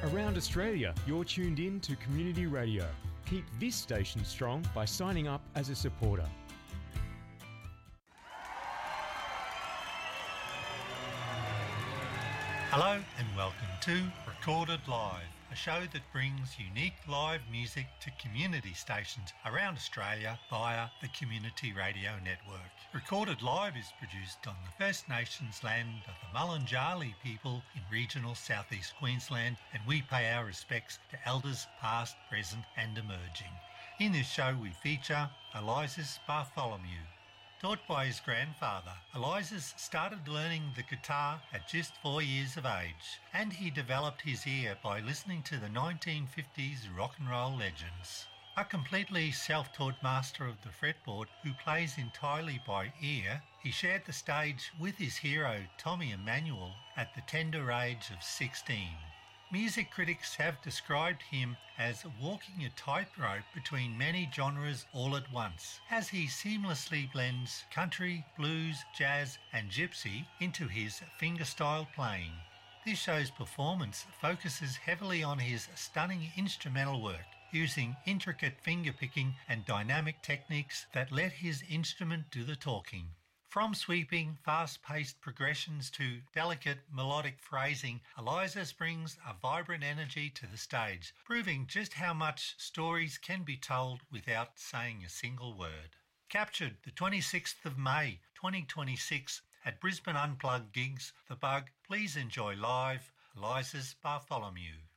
Around Australia, you're tuned in to Community Radio. Keep this station strong by signing up as a supporter. Hello and welcome to Recorded Live, a show that brings unique live music to community stations around Australia via the Community Radio Network. Recorded Live is produced on the First Nations land of the Mulunjali people in regional southeast Queensland, and we pay our respects to elders past, present and emerging. In this show we feature Elizus Bartholomew. Taught by his grandfather, Elizus started learning the guitar at just 4 years of age, and he developed his ear by listening to the 1950s rock and roll legends. A completely self-taught master of the fretboard who plays entirely by ear, he shared the stage with his hero Tommy Emmanuel at the tender age of 16. Music critics have described him as walking a tightrope between many genres all at once, as he seamlessly blends country, blues, jazz and gypsy into his fingerstyle playing. This show's performance focuses heavily on his stunning instrumental work, using intricate finger-picking and dynamic techniques that let his instrument do the talking. From sweeping, fast-paced progressions to delicate melodic phrasing, Elizus brings a vibrant energy to the stage, proving just how much stories can be told without saying a single word. Captured the 26th of May 2026 at Brisbane Unplugged Gigs, The Bug, please enjoy live Elizus Bartholomew.